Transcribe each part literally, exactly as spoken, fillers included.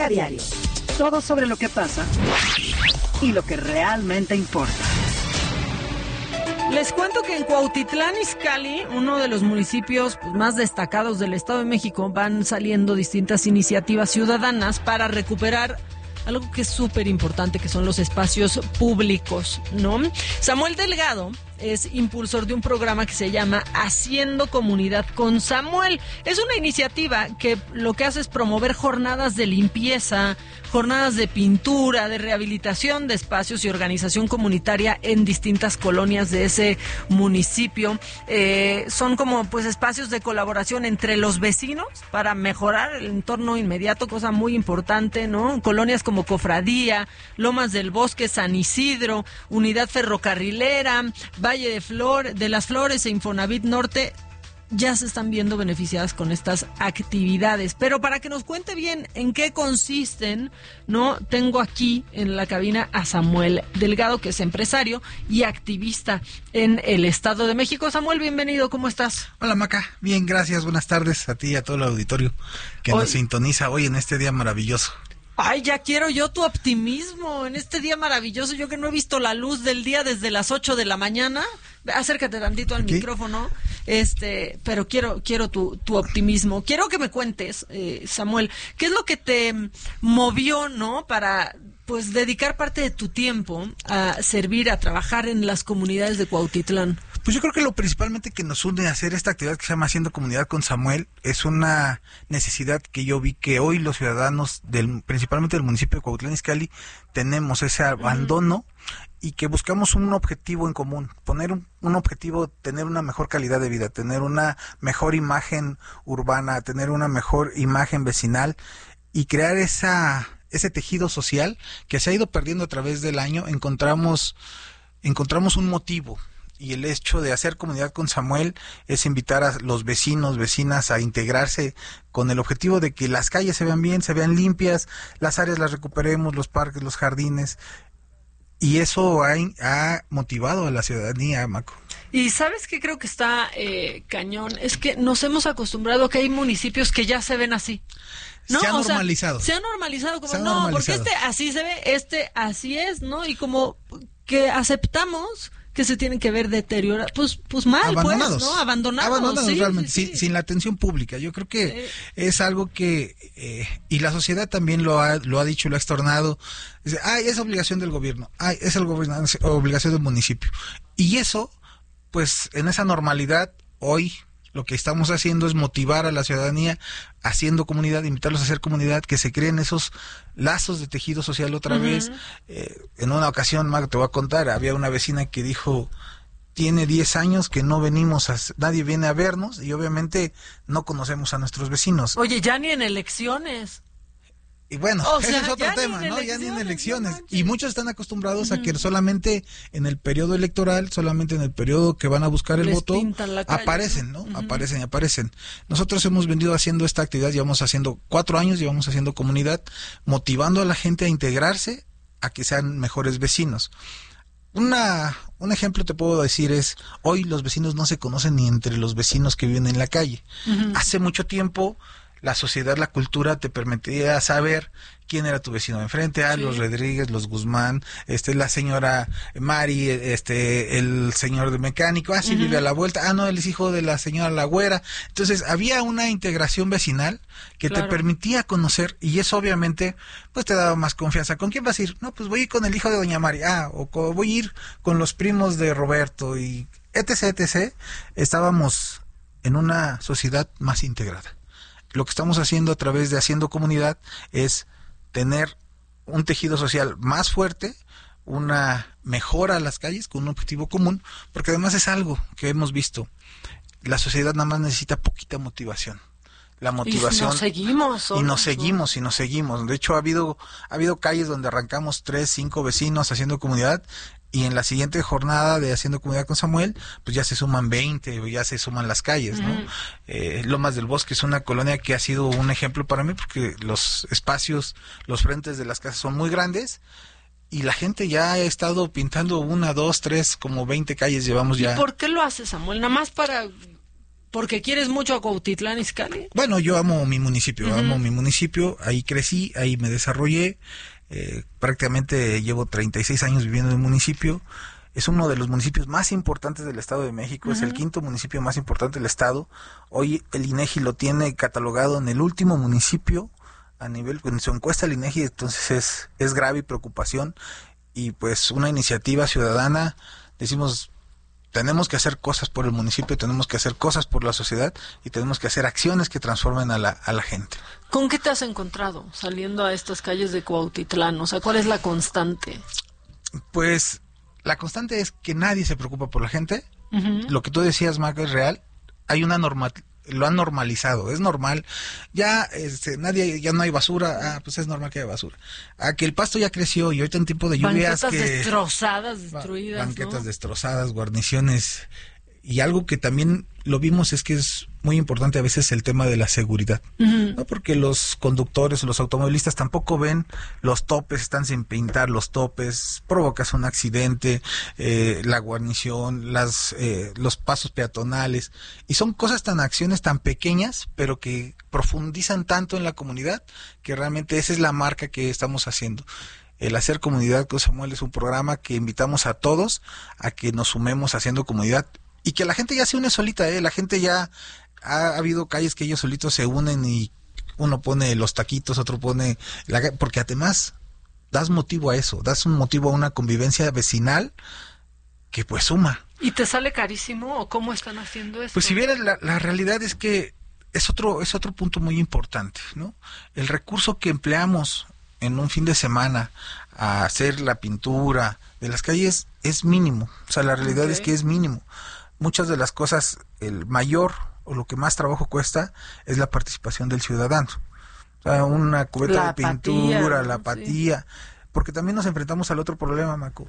Chiapaneca Diario. Todo sobre lo que pasa y lo que realmente importa. Les cuento que en Cuautitlán Izcalli, uno de los municipios pues, más destacados del Estado de México, van saliendo distintas iniciativas ciudadanas para recuperar algo que es súper importante, que son los espacios públicos, ¿no? Samuel Delgado es impulsor de un programa que se llama Haciendo Comunidad con Samuel. Es una iniciativa que lo que hace es promover jornadas de limpieza, jornadas de pintura, de rehabilitación de espacios y organización comunitaria en distintas colonias de ese municipio. Eh, son como pues espacios de colaboración entre los vecinos para mejorar el entorno inmediato, cosa muy importante, ¿no? Colonias como Cofradía, Lomas del Bosque, San Isidro, Unidad Ferrocarrilera, Valle de Flor, de las Flores e Infonavit Norte ya se están viendo beneficiadas con estas actividades. Pero para que nos cuente bien en qué consisten, ¿no? Tengo aquí en la cabina a Samuel Delgado, que es empresario y activista en el Estado de México. Samuel, bienvenido, ¿cómo estás? Hola, Maca, bien, gracias, buenas tardes a ti y a todo el auditorio que hoy nos sintoniza hoy en este día maravilloso. Ay, ya quiero yo tu optimismo en este día maravilloso. Yo que no he visto la luz del día desde las ocho de la mañana. Acércate tantito al ¿Aquí? micrófono. Este, pero quiero quiero tu, tu optimismo. Quiero que me cuentes, eh, Samuel, ¿qué es lo que te movió, no, para pues dedicar parte de tu tiempo a servir, a trabajar en las comunidades de Cuautitlán? Pues yo creo que lo principalmente que nos une a hacer esta actividad que se llama Haciendo Comunidad con Samuel es una necesidad que yo vi que hoy los ciudadanos, del principalmente del municipio de Cuautitlán Izcalli, tenemos ese abandono y que buscamos un objetivo en común, poner un, un objetivo, tener una mejor calidad de vida, tener una mejor imagen urbana, tener una mejor imagen vecinal y crear esa ese tejido social que se ha ido perdiendo a través del año. Encontramos encontramos un motivo. Y el hecho de hacer comunidad con Samuel es invitar a los vecinos, vecinas a integrarse con el objetivo de que las calles se vean bien, se vean limpias, las áreas las recuperemos, los parques, los jardines. Y eso ha, ha motivado a la ciudadanía, Maco. Y ¿sabes qué creo que está eh, cañón? Es que nos hemos acostumbrado a que hay municipios que ya se ven así. ¿No? Se ha o normalizado. Sea, se ha normalizado como, se ha no, normalizado. porque este así se ve, este así es, ¿no? Y como que aceptamos que se tienen que ver deteriorados, pues, pues mal, abandonados, pues, ¿no? Abandonados. Abandonados sí, realmente, sí, sin, sí. sin la atención pública. Yo creo que Sí. es algo que, eh, y la sociedad también lo ha, lo ha dicho, lo ha externado. Dice, ay, es obligación del gobierno, ay, es el gobierno, es obligación del municipio. Y eso, pues, en esa normalidad, hoy, lo que estamos haciendo es motivar a la ciudadanía, haciendo comunidad, invitarlos a hacer comunidad, que se creen esos lazos de tejido social otra uh-huh. vez. Eh, en una ocasión, Mac, te voy a contar, había una vecina que dijo, tiene diez años que no venimos, a, nadie viene a vernos y obviamente no conocemos a nuestros vecinos. Oye, ya ni en elecciones. Y bueno, o ese sea, es otro tema, ¿no? Ya ni en elecciones. No y muchos están acostumbrados uh-huh. a que solamente en el periodo electoral, solamente en el periodo que van a buscar el Les voto, calle, aparecen, ¿no? ¿no? Uh-huh. Aparecen y aparecen. Nosotros hemos venido haciendo esta actividad, llevamos haciendo cuatro años, llevamos haciendo comunidad, motivando a la gente a integrarse, a que sean mejores vecinos. Una, un ejemplo te puedo decir es, hoy los vecinos no se conocen ni entre los vecinos que viven en la calle. Uh-huh. Hace mucho tiempo la sociedad, la cultura te permitía saber quién era tu vecino de enfrente, ah, sí. los Rodríguez, los Guzmán, este, la señora Mari, este, el señor de mecánico, ah, sí, uh-huh. vive a la vuelta, ah, no, él es hijo de la señora La Güera. Entonces, había una integración vecinal que claro. te permitía conocer, y eso obviamente, pues te daba más confianza. ¿Con quién vas a ir? No, pues voy a ir con el hijo de doña Mari, ah, o co- voy a ir con los primos de Roberto, y etc, etc. Estábamos en una sociedad más integrada. Lo que estamos haciendo a través de Haciendo Comunidad es tener un tejido social más fuerte, una mejora a las calles con un objetivo común, porque además es algo que hemos visto. La sociedad nada más necesita poquita motivación. La motivación. Y nos seguimos. Y nos seguimos, y nos seguimos. De hecho, ha habido, ha habido calles donde arrancamos tres, cinco vecinos haciendo comunidad, y en la siguiente jornada de Haciendo Comunidad con Samuel, pues ya se suman veinte, o ya se suman las calles, ¿no? Mm. Eh, Lomas del Bosque es una colonia que ha sido un ejemplo para mí, porque los espacios, los frentes de las casas son muy grandes, y la gente ya ha estado pintando una, dos, tres, como veinte calles llevamos ya. ¿Y por qué lo hace, Samuel? Nada más para ¿Porque quieres mucho a Cuautitlán Izcalli? Bueno, yo amo mi municipio, uh-huh. amo mi municipio, ahí crecí, ahí me desarrollé, eh, prácticamente llevo treinta y seis años viviendo en el municipio. Es uno de los municipios más importantes del Estado de México, uh-huh. es el quinto municipio más importante del Estado. Hoy el INEGI lo tiene catalogado en el último municipio a nivel, en su encuesta el INEGI, entonces es, es grave y preocupación. Y pues una iniciativa ciudadana, decimos, tenemos que hacer cosas por el municipio, tenemos que hacer cosas por la sociedad y tenemos que hacer acciones que transformen a la, a la gente. ¿Con qué te has encontrado saliendo a estas calles de Cuautitlán? O sea, ¿cuál es la constante? Pues la constante es que nadie se preocupa por la gente. Uh-huh. Lo que tú decías, Maca, es real. Hay una norma, lo han normalizado, es normal. Ya este, nadie, ya no hay basura, ah, pues es normal que haya basura. A que el pasto ya creció y ahorita en tiempo de lluvias banquetas que destrozadas, destruidas, banquetas ¿no? destrozadas, guarniciones. Y algo que también lo vimos es que es muy importante a veces el tema de la seguridad, uh-huh. ¿no? Porque los conductores, los automovilistas tampoco ven los topes, están sin pintar los topes, provocas un accidente, eh, la guarnición, las eh, los pasos peatonales, y son cosas tan, acciones tan pequeñas, pero que profundizan tanto en la comunidad, que realmente esa es la marca que estamos haciendo. El Hacer Comunidad con Samuel es un programa que invitamos a todos a que nos sumemos haciendo comunidad. Y que la gente ya se une solita, ¿eh? La gente ya ha, ha habido calles que ellos solitos se unen y uno pone los taquitos, otro pone... La, porque además das motivo a eso, das un motivo a una convivencia vecinal que pues suma. ¿Y te sale carísimo o cómo están haciendo esto? Pues si vieras, la, la realidad es que es otro, es otro punto muy importante, ¿no? El recurso que empleamos en un fin de semana a hacer la pintura de las calles es mínimo. O sea, la realidad okay. es que es mínimo. Muchas de las cosas, el mayor o lo que más trabajo cuesta es la participación del ciudadano. O sea, una cubeta la de pintura, apatía, la apatía. Sí. Porque también nos enfrentamos al otro problema, Maco.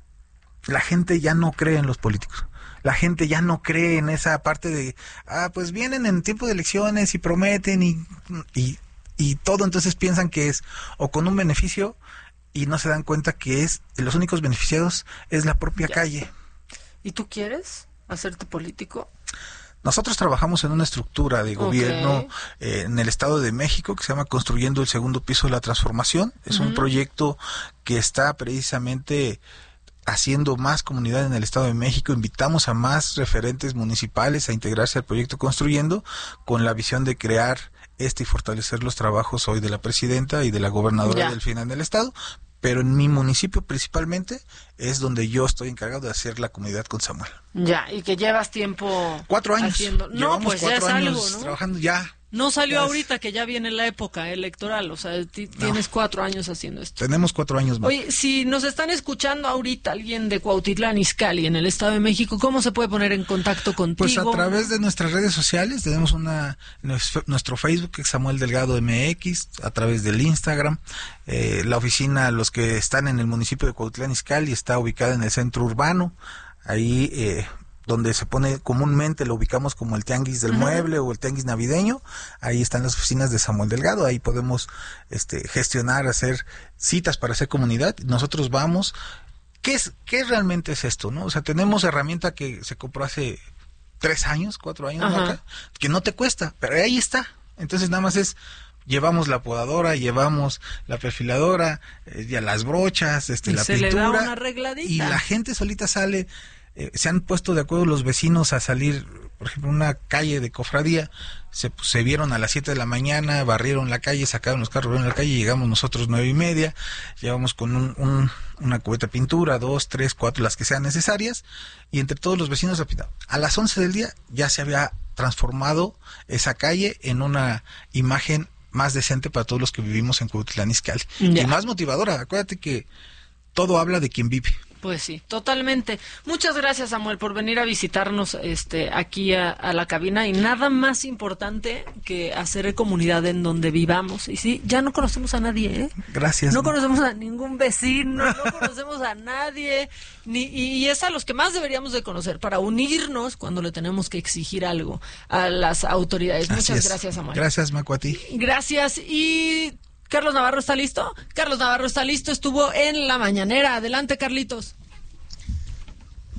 La gente ya no cree en los políticos. La gente ya no cree en esa parte de, ah, pues vienen en tiempo de elecciones y prometen y, y, y todo, entonces piensan que es o con un beneficio y no se dan cuenta que es los únicos beneficiados es la propia ya. calle. ¿Y tú quieres hacerte político? Nosotros trabajamos en una estructura de gobierno okay. eh, en el Estado de México que se llama Construyendo el Segundo Piso de la Transformación. Es uh-huh. un proyecto que está precisamente haciendo más comunidad en el Estado de México. Invitamos a más referentes municipales a integrarse al proyecto Construyendo con la visión de crear este y fortalecer los trabajos hoy de la presidenta y de la gobernadora ya. Delfina en el Estado. Pero en mi municipio principalmente es donde yo estoy encargado de hacer la comunidad con Samuel. Ya, y que llevas tiempo cuatro años haciendo... No, Llevamos pues cuatro ya es años algo, ¿no? Trabajando ya. No salió ya ahorita es... que ya viene la época electoral, o sea, t- no. tienes cuatro años haciendo esto. Tenemos cuatro años más. Oye, si nos están escuchando ahorita alguien de Cuautitlán Izcalli en el Estado de México, ¿cómo se puede poner en contacto contigo? Pues a través de nuestras redes sociales, tenemos una nuestro, nuestro Facebook, que es Samuel Delgado M X, a través del Instagram. Eh, la oficina, los que están en el municipio de Cuautitlán Izcalli, está ubicada en el centro urbano, ahí... Eh, donde se pone comúnmente, lo ubicamos como el tianguis del uh-huh. mueble o el tianguis navideño. Ahí están las oficinas de Samuel Delgado, ahí podemos este, gestionar, hacer citas para hacer comunidad. Nosotros vamos. ¿Qué es, qué realmente es esto, no? O sea, tenemos herramienta que se compró hace tres años, cuatro años, uh-huh. acá, que no te cuesta, pero ahí está. Entonces nada más es, llevamos la podadora, llevamos la perfiladora, eh, ya las brochas, este, y la se pintura. Le da una arregladita. Y la gente solita sale. Eh, se han puesto de acuerdo los vecinos a salir, por ejemplo, una calle de cofradía, se, pues, se vieron a las siete de la mañana, barrieron la calle, sacaron los carros, barrieron la calle, llegamos nosotros nueve y media, llevamos con un, un, una cubeta de pintura, dos, tres, cuatro, las que sean necesarias, y entre todos los vecinos a las once del día ya se había transformado esa calle en una imagen más decente para todos los que vivimos en Cuautitlán Izcalli, yeah. y más motivadora. Acuérdate que todo habla de quien vive. Pues sí, totalmente. Muchas gracias, Samuel, por venir a visitarnos este aquí a, a la cabina. Y nada más importante que hacer comunidad en donde vivamos. Y sí, ya no conocemos a nadie, ¿eh? Gracias. No conocemos a ningún vecino, no conocemos a nadie. Ni, y es a los que más deberíamos de conocer para unirnos cuando le tenemos que exigir algo a las autoridades. Así Muchas es. gracias, Samuel. Gracias, Maco, a ti. Gracias. Y... ¿Carlos Navarro está listo? Carlos Navarro está listo, estuvo en la mañanera. Adelante, Carlitos.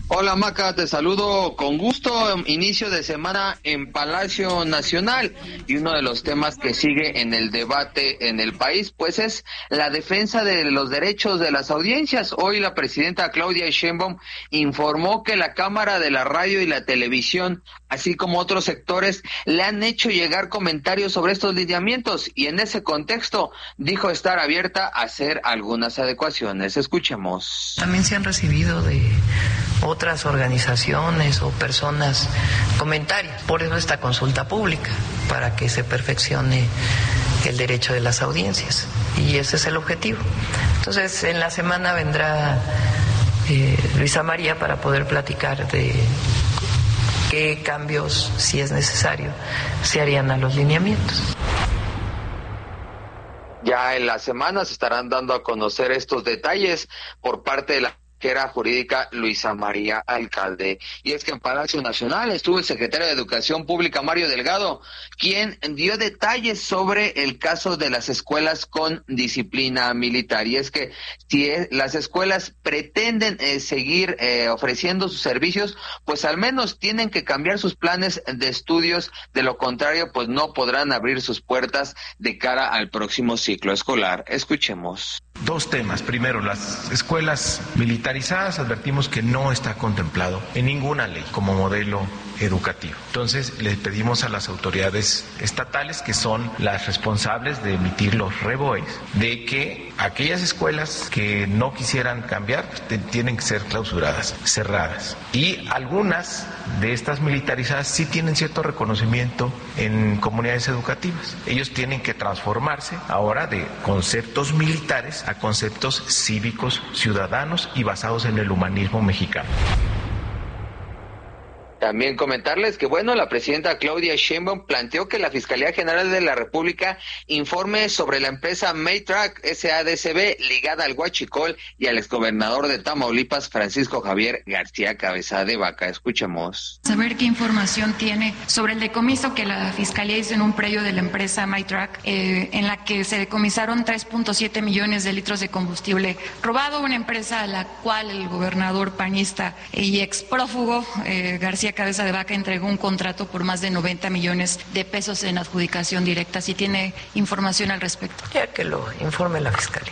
Hola Maca, te saludo con gusto. Inicio de semana en Palacio Nacional y uno de los temas que sigue en el debate en el país pues es la defensa de los derechos de las audiencias. Hoy la presidenta Claudia Sheinbaum informó que la Cámara de la Radio y la Televisión, así como otros sectores, le han hecho llegar comentarios sobre estos lineamientos y en ese contexto dijo estar abierta a hacer algunas adecuaciones. Escuchemos. También se han recibido de otras organizaciones o personas comentarios. Por eso esta consulta pública, para que se perfeccione el derecho de las audiencias. Y ese es el objetivo. Entonces, en la semana vendrá eh, Luisa María para poder platicar de qué cambios, si es necesario, se harían a los lineamientos. Ya en la semana se estarán dando a conocer estos detalles por parte de la era jurídica Luisa María Alcalde. Y es que en Palacio Nacional estuvo el secretario de Educación Pública Mario Delgado, quien dio detalles sobre el caso de las escuelas con disciplina militar. Y es que si es, las escuelas pretenden eh, seguir eh, ofreciendo sus servicios, pues al menos tienen que cambiar sus planes de estudios, de lo contrario pues no podrán abrir sus puertas de cara al próximo ciclo escolar. Escuchemos. Dos temas. Primero, las escuelas militarizadas, advertimos que no está contemplado en ninguna ley como modelo educativo. Entonces, le pedimos a las autoridades estatales, que son las responsables de emitir los reboes, de que aquellas escuelas que no quisieran cambiar pues, tienen que ser clausuradas, cerradas. Y algunas de estas militarizadas sí tienen cierto reconocimiento en comunidades educativas. Ellos tienen que transformarse ahora de conceptos militares a conceptos cívicos, ciudadanos y basados en el humanismo mexicano. También comentarles que, bueno, la presidenta Claudia Sheinbaum planteó que la Fiscalía General de la República informe sobre la empresa Maytrack S A D C B ligada al huachicol y al exgobernador de Tamaulipas, Francisco Javier García Cabeza de Vaca. Escuchemos. Saber qué información tiene sobre el decomiso que la Fiscalía hizo en un predio de la empresa Maytrack, eh, en la que se decomisaron tres punto siete millones de litros de combustible robado, una empresa a la cual el gobernador panista y exprófugo eh, García Cabeza de Vaca entregó un contrato por más de noventa millones de pesos en adjudicación directa. Si tiene información al respecto. Ya que lo informe la Fiscalía.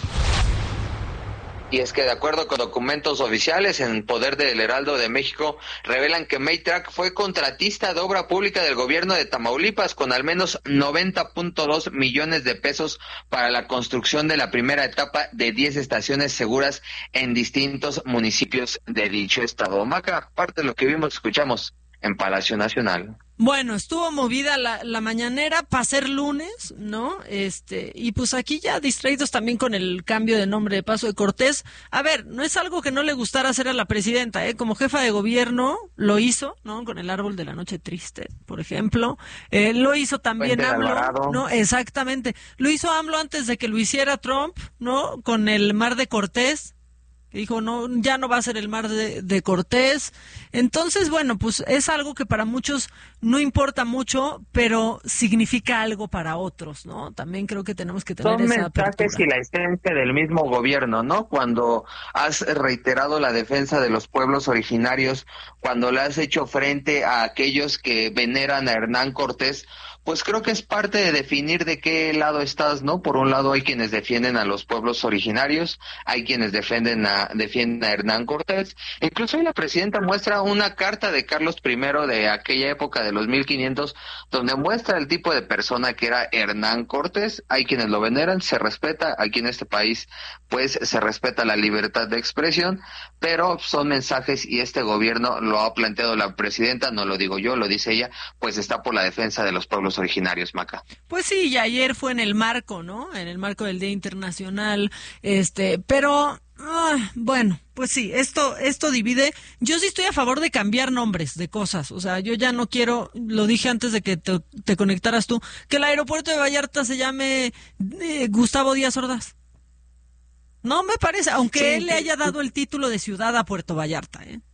Y es que de acuerdo con documentos oficiales en poder del Heraldo de México, revelan que Maytrack fue contratista de obra pública del gobierno de Tamaulipas con al menos noventa punto dos millones de pesos para la construcción de la primera etapa de diez estaciones seguras en distintos municipios de dicho estado. Maca, parte de lo que vimos, escuchamos en Palacio Nacional. Bueno, estuvo movida la, la mañanera para ser lunes, ¿no? Este, y pues aquí ya distraídos también con el cambio de nombre de Paso de Cortés. A ver, no es algo que no le gustara hacer a la presidenta, ¿eh? Como jefa de gobierno lo hizo, ¿no? Con el árbol de la noche triste, por ejemplo. Eh, lo hizo también AMLO, ¿no? Exactamente. Lo hizo AMLO antes de que lo hiciera Trump, ¿no? Con el Mar de Cortés. Dijo, no, ya no va a ser el Mar de, de Cortés. Entonces, bueno, pues es algo que para muchos no importa mucho, pero significa algo para otros, ¿no? También creo que tenemos que tener Son esa apertura. Son mensajes y la esencia del mismo gobierno, ¿no? Cuando has reiterado la defensa de los pueblos originarios, cuando le has hecho frente a aquellos que veneran a Hernán Cortés, pues creo que es parte de definir de qué lado estás, ¿no? Por un lado hay quienes defienden a los pueblos originarios, hay quienes defienden a, defienden a Hernán Cortés. Incluso hoy la presidenta muestra una carta de Carlos primero de aquella época de los mil quinientos, donde muestra el tipo de persona que era Hernán Cortés. Hay quienes lo veneran, se respeta, aquí en este país pues se respeta la libertad de expresión, pero son mensajes y este gobierno lo ha planteado la presidenta, no lo digo yo, lo dice ella, pues está por la defensa de los pueblos originarios, Maca. Pues sí, y ayer fue en el marco, ¿no? En el marco del Día Internacional, este, pero ah, bueno, pues sí, esto esto divide. Yo sí estoy a favor de cambiar nombres de cosas, o sea, yo ya no quiero, lo dije antes de que te, te conectaras tú, que el aeropuerto de Vallarta se llame eh, Gustavo Díaz Ordaz. No me parece, aunque sí, él le haya dado el título de ciudad a Puerto Vallarta, ¿eh?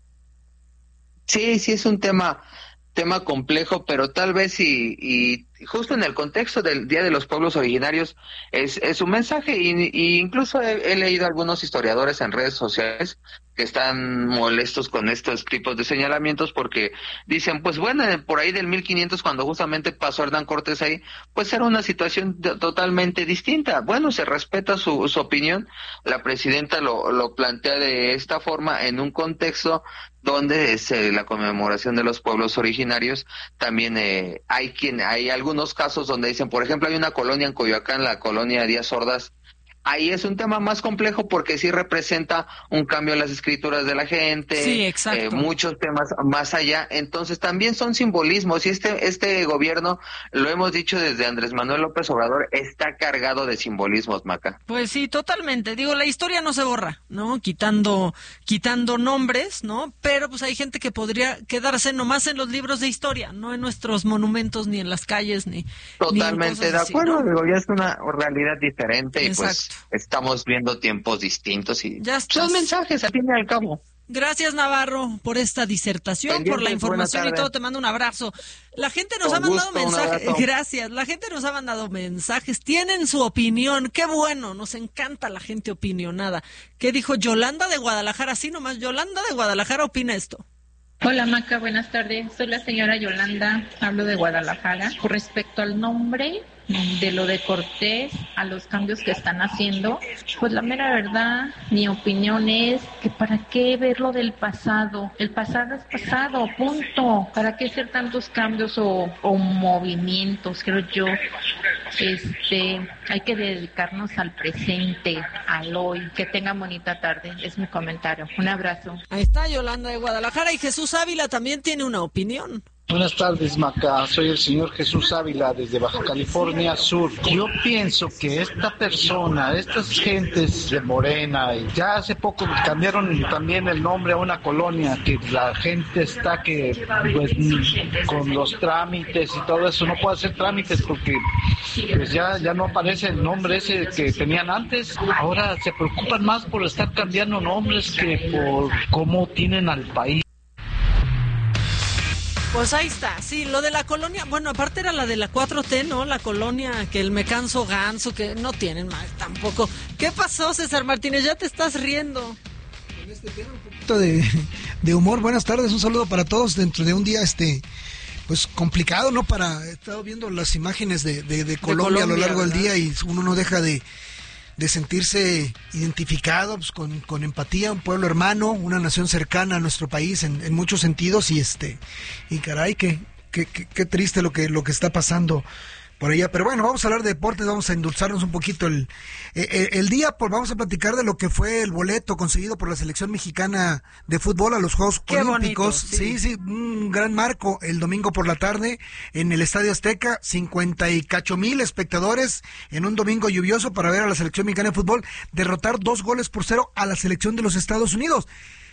Sí, sí es un tema tema complejo, pero tal vez y, y justo en el contexto del Día de los Pueblos Originarios es, es un mensaje y, y incluso he, he leído algunos historiadores en redes sociales que están molestos con estos tipos de señalamientos porque dicen, pues bueno, por ahí del mil quinientos cuando justamente pasó Hernán Cortés ahí, pues era una situación de, totalmente distinta. Bueno, se respeta su, su opinión, la presidenta lo, lo plantea de esta forma en un contexto donde es eh, la conmemoración de los pueblos originarios. También eh, hay quien, hay algunos casos donde dicen, por ejemplo, hay una colonia en Coyoacán, la colonia Díaz Ordaz. Ahí es un tema más complejo porque sí representa un cambio en las escrituras de la gente, sí, exacto. Eh, muchos temas más allá. Entonces también son simbolismos y este este gobierno, lo hemos dicho desde Andrés Manuel López Obrador, está cargado de simbolismos, Maca. Pues sí, totalmente. Digo, la historia no se borra, ¿no? Quitando quitando nombres, ¿no? Pero pues hay gente que podría quedarse nomás en los libros de historia, no en nuestros monumentos, ni en las calles, ni Totalmente ni en de así, acuerdo, ¿no? digo, ya es una realidad diferente. Exacto. Y pues estamos viendo tiempos distintos y son mensajes al fin y al cabo. Gracias, Navarro, por esta disertación, Pendientes, por la información y todo. Te mando un abrazo. La gente nos Con ha mandado gusto, mensajes. Gracias. La gente nos ha mandado mensajes. Tienen su opinión. Qué bueno. Nos encanta la gente opinionada. ¿Qué dijo Yolanda de Guadalajara? Así nomás. Yolanda de Guadalajara opina esto. Hola, Maca, buenas tardes. Soy la señora Yolanda, hablo de Guadalajara. Con respecto al nombre de lo de Cortés, a los cambios que están haciendo, pues la mera verdad, mi opinión es que para qué ver lo del pasado. El pasado es pasado, punto. ¿Para qué hacer tantos cambios o, o movimientos? Creo yo, este, hay que dedicarnos al presente, al hoy. Que tengan bonita tarde, es mi comentario. Un abrazo. Ahí está Yolanda de Guadalajara y Jesús Ávila también tiene una opinión. Buenas tardes, Maca. Soy el señor Jesús Ávila desde Baja California Sur. Yo pienso que esta persona, estas gentes de Morena, y ya hace poco cambiaron también el nombre a una colonia, que la gente está que pues con los trámites y todo eso no puede hacer trámites porque pues ya, ya no aparece el nombre ese que tenían antes. Ahora se preocupan más por estar cambiando nombres que por cómo tienen al país. Pues ahí está, sí, lo de la colonia, bueno, aparte era la de la cuatro T, ¿no? La colonia que el me canso ganso, que no tienen más tampoco. ¿Qué pasó, César Martínez? Ya te estás riendo. Con este tema un poquito de, de humor. Buenas tardes, un saludo para todos dentro de un día, este, pues complicado, ¿no? Para, he estado viendo las imágenes de, de, de, Colombia, de Colombia a lo largo ¿verdad? del día y uno no deja de... de sentirse identificado pues, con, con empatía, un pueblo hermano, una nación cercana a nuestro país en, en muchos sentidos y este y caray, qué, qué, qué, qué triste lo que, lo que está pasando por allá. Pero bueno, vamos a hablar de deportes, vamos a endulzarnos un poquito el, el, el día, pues vamos a platicar de lo que fue el boleto conseguido por la selección mexicana de fútbol a los Juegos Qué Olímpicos. Bonito, sí. sí, sí, un gran marco el domingo por la tarde en el Estadio Azteca, cincuenta y cacho mil espectadores en un domingo lluvioso para ver a la selección mexicana de fútbol derrotar dos goles por cero a la selección de los Estados Unidos.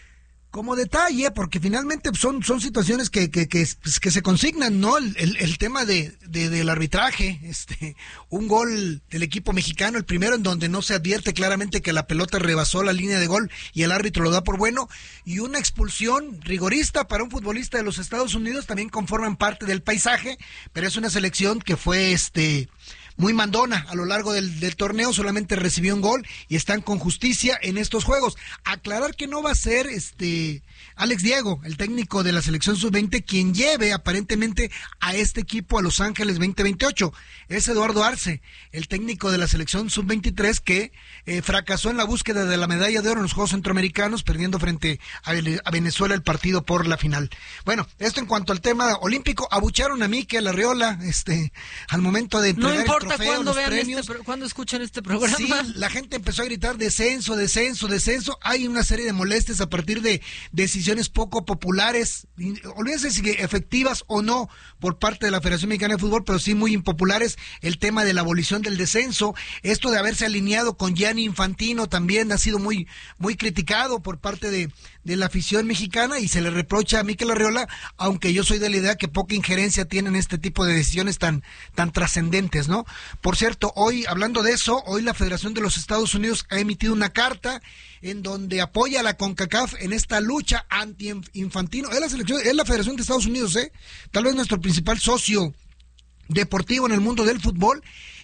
Como detalle, porque finalmente son son situaciones que que que, pues, que se consignan, ¿no? El, el, el tema de, de del arbitraje, este, un gol del equipo mexicano, el primero en donde no se advierte claramente que la pelota rebasó la línea de gol y el árbitro lo da por bueno, y una expulsión rigorista para un futbolista de los Estados Unidos también conforman parte del paisaje, pero es una selección que fue este muy mandona a lo largo del, del torneo, solamente recibió un gol y están con justicia en estos juegos. Aclarar que no va a ser este Alex Diego, el técnico de la selección sub veinte, quien lleve aparentemente a este equipo a Los Ángeles veinte veintiocho. Es Eduardo Arce, el técnico de la selección sub veintitrés que eh, fracasó en la búsqueda de la medalla de oro en los Juegos Centroamericanos, perdiendo frente a, a Venezuela el partido por la final. Bueno, esto en cuanto al tema olímpico. Abucharon a Mikel Arriola este, al momento de entregar no importa el trofeo, cuando los vean premios. Este, cuando escuchan este programa. Sí, la gente empezó a gritar descenso, descenso, descenso. Hay una serie de molestias a partir de decisiones poco populares, olvídense si efectivas o no por parte de la Federación Mexicana de Fútbol, pero sí muy impopulares, el tema de la abolición del descenso, esto de haberse alineado con Gianni Infantino también ha sido muy muy criticado por parte de, de la afición mexicana y se le reprocha a Mikel Arriola, aunque yo soy de la idea que poca injerencia tienen este tipo de decisiones tan tan trascendentes, ¿no? Por cierto, hoy, hablando de eso, hoy la Federación de los Estados Unidos ha emitido una carta en donde apoya a la CONCACAF en esta lucha anti-Infantino. Es la selección, es la Federación de Estados Unidos, ¿eh? Tal vez nuestro principal socio deportivo en el mundo del fútbol,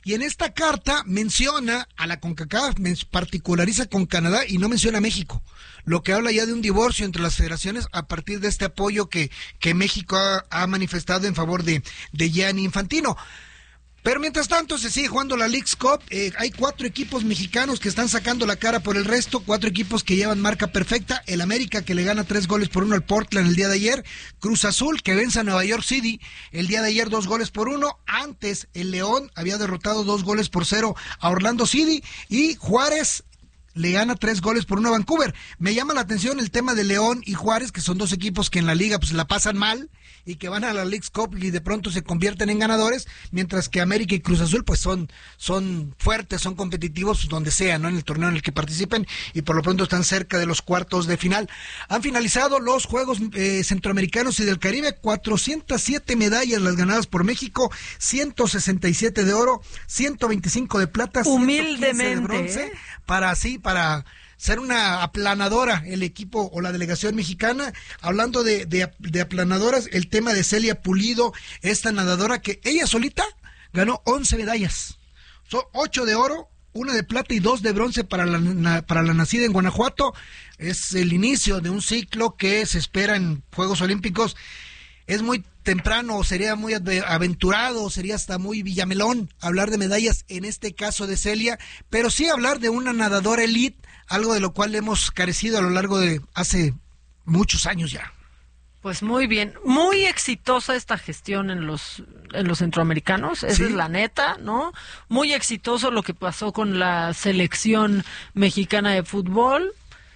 Y en esta carta menciona a la CONCACAF, particulariza con Canadá y no menciona a México, lo que habla ya de un divorcio entre las federaciones a partir de este apoyo que, que México ha, ha manifestado en favor de, de Gianni Infantino. Pero mientras tanto se sigue jugando la Leagues Cup, eh, hay cuatro equipos mexicanos que están sacando la cara por el resto, cuatro equipos que llevan marca perfecta, el América que le gana tres goles por uno al Portland el día de ayer, Cruz Azul que vence a Nueva York City el día de ayer dos goles por uno, antes el León había derrotado dos goles por cero a Orlando City y Juárez le gana tres goles por uno a Vancouver. Me llama la atención el tema de León y Juárez, que son dos equipos que en la liga pues la pasan mal y que van a la Leagues Cup y de pronto se convierten en ganadores, mientras que América y Cruz Azul pues son, son fuertes, son competitivos pues, donde sea, ¿no? En el torneo en el que participen y por lo pronto están cerca de los cuartos de final. Han finalizado los Juegos eh, Centroamericanos y del Caribe, cuatrocientas siete medallas las ganadas por México, ciento sesenta y siete de oro, ciento veinticinco de plata, humildemente de bronce, ¿eh? para así, para ser una aplanadora el equipo o la delegación mexicana. Hablando de, de, de aplanadoras, el tema de Celia Pulido, esta nadadora que ella solita ganó once medallas, son ocho de oro, una de plata y dos de bronce para la, para la nacida en Guanajuato. Es el inicio de un ciclo que se espera en Juegos Olímpicos. Es muy temprano, sería muy aventurado, sería hasta muy villamelón hablar de medallas en este caso de Celia, pero sí hablar de una nadadora elite, algo de lo cual hemos carecido a lo largo de hace muchos años ya. Pues muy bien, muy exitosa esta gestión en los en los centroamericanos, esa ¿sí? es la neta, ¿no? Muy exitoso lo que pasó con la selección mexicana de fútbol.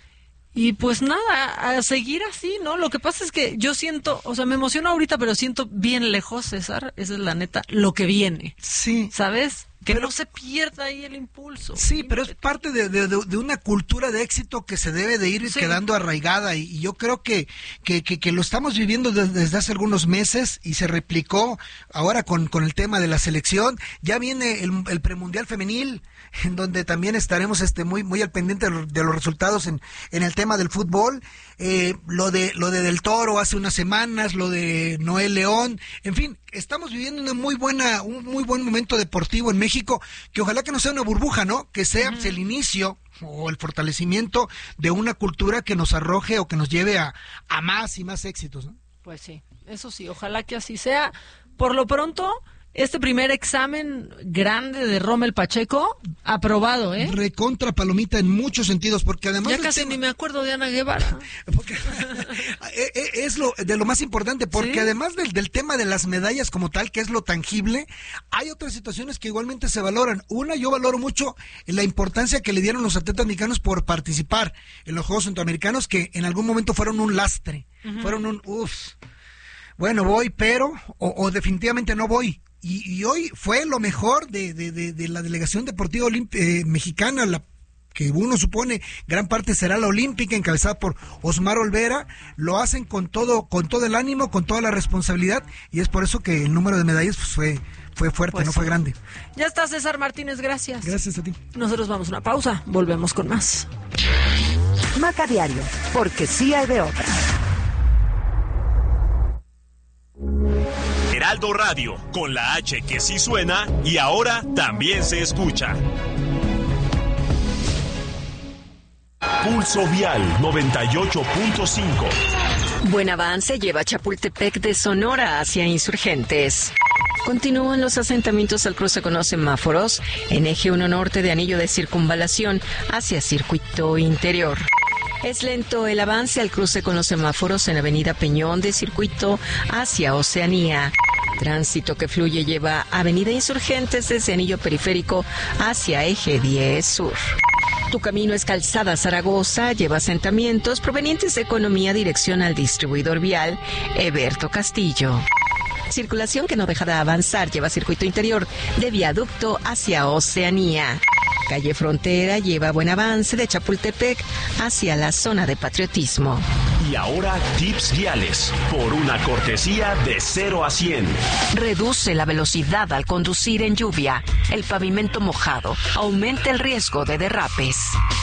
Y pues nada, a seguir así, ¿no? Lo que pasa es que yo siento, o sea, me emociono ahorita, pero siento bien lejos, César, esa es la neta, lo que viene. Sí. ¿Sabes? Que pero, no se pierda ahí el impulso. Sí, pero es parte de, de, de una cultura de éxito que se debe de ir sí. quedando arraigada y, y yo creo que, que, que, que lo estamos viviendo desde, desde hace algunos meses y se replicó ahora con, con el tema de la selección. Ya viene el, el premundial femenil, en donde también estaremos este muy muy al pendiente de los resultados en, en el tema del fútbol. Eh, lo de lo de Del Toro hace unas semanas, lo de Noel León, en fin, estamos viviendo una muy buena un muy buen momento deportivo en México, que ojalá que no sea una burbuja, ¿no? Que sea uh-huh. el inicio o el fortalecimiento de una cultura que nos arroje o que nos lleve a, a más y más éxitos, ¿no? Pues sí, eso sí, ojalá que así sea. Por lo pronto, este primer examen grande de Rommel Pacheco, aprobado, ¿eh? Recontra palomita en muchos sentidos, porque además... Ya casi tema... ni me acuerdo de Ana Guevara. porque, es lo de lo más importante, porque ¿sí? además del, del tema de las medallas como tal, que es lo tangible, hay otras situaciones que igualmente se valoran. Una, yo valoro mucho la importancia que le dieron los atletas mexicanos por participar en los Juegos Centroamericanos, que en algún momento fueron un lastre, uh-huh. fueron un... Uf, bueno, voy, pero... o, o definitivamente no voy. Y, y hoy fue lo mejor de, de, de, de la delegación deportiva olimp- eh, mexicana, la que uno supone gran parte será la olímpica, encabezada por Osmar Olvera. Lo hacen con todo con todo el ánimo, con toda la responsabilidad, y es por eso que el número de medallas pues, fue fue fuerte, pues no sí. fue grande. Ya está, César Martínez, gracias. Gracias a ti. Nosotros vamos a una pausa, volvemos con más. Maca Diario, porque sí hay de otra. Heraldo Radio, con la H que sí suena y ahora también se escucha. Pulso Vial noventa y ocho punto cinco. Buen avance lleva Chapultepec de Sonora hacia Insurgentes. Continúan los asentamientos al cruce con los semáforos en eje uno norte de anillo de circunvalación hacia circuito interior. Es lento el avance al cruce con los semáforos en avenida Peñón de circuito hacia Oceanía. Tránsito que fluye lleva avenida Insurgentes desde anillo periférico hacia eje diez sur. Tu camino es calzada Zaragoza, lleva asentamientos provenientes de Economía dirección al distribuidor vial Eberto Castillo. Circulación que no deja de avanzar, lleva circuito interior de viaducto hacia Oceanía. Calle Frontera lleva buen avance de Chapultepec hacia la zona de patriotismo. Y ahora tips viales por una cortesía de cero a cien. Reduce la velocidad al conducir en lluvia. El pavimento mojado aumenta el riesgo de derrapes.